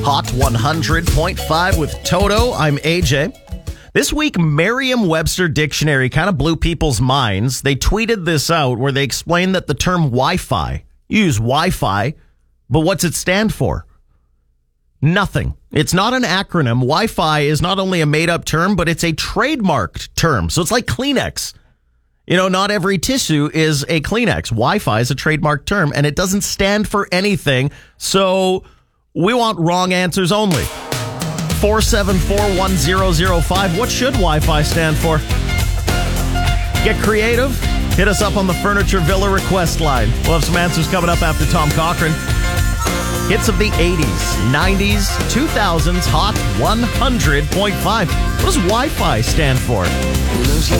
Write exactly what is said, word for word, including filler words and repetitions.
Hot one hundred point five with Toto. I'm A J. This week, Merriam-Webster Dictionary kind of blew people's minds. They tweeted this out where they explained that the term Wi-Fi, you use Wi-Fi, but what's it stand for? Nothing. It's not an acronym. Wi-Fi is not only a made-up term, but it's a trademarked term. So it's like Kleenex. You know, not every tissue is a Kleenex. Wi-Fi is a trademarked term, and it doesn't stand for anything. So we want wrong answers only. four seven four one zero zero five. What should Wi-Fi stand for? Get creative. Hit us up on the Furniture Villa request line. We'll have some answers coming up after Tom Cochran. Hits of the eighties, nineties, two thousands, Hot one hundred point five. What does Wi-Fi stand for?